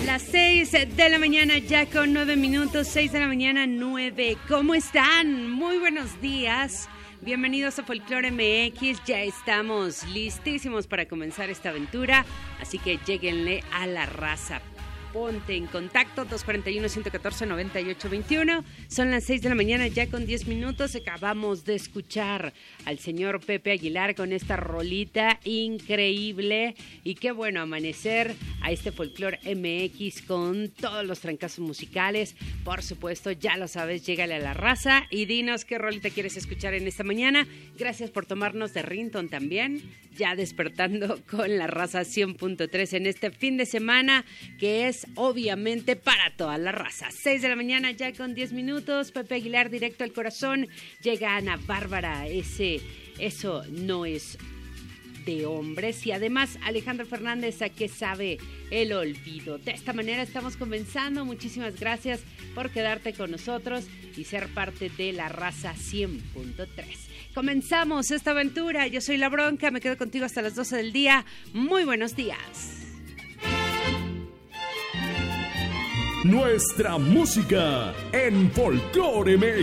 Las 6 de la mañana ya con 9 minutos, 6 de la mañana 9. ¿Cómo están? Muy buenos días. Bienvenidos a Folklore MX. Ya estamos listísimos para comenzar esta aventura, así que lléguenle a la raza. Ponte en contacto, 241-114-9821. Son las 6 de la mañana ya con 10 minutos. Acabamos de escuchar al señor Pepe Aguilar con esta rolita increíble. Y qué bueno amanecer a este Folklore MX con todos los trancazos musicales. Por supuesto, ya lo sabes, llégale a la raza y dinos qué rolita quieres escuchar en esta mañana. Gracias por tomarnos de ringtone también. Ya despertando con la raza 100.3 en este fin de semana que es obviamente para toda la raza. 6 de la mañana ya con 10 minutos. Pepe Aguilar directo al corazón. Llega Ana Bárbara. Eso no es de hombres. Y además Alejandro Fernández, ¿a qué sabe el olvido? De esta manera estamos comenzando. Muchísimas gracias por quedarte con nosotros y ser parte de la raza 100.3. Comenzamos esta aventura. Yo soy La Bronca, me quedo contigo hasta las 12 del día. Muy buenos días. Nuestra música en Folklore MX.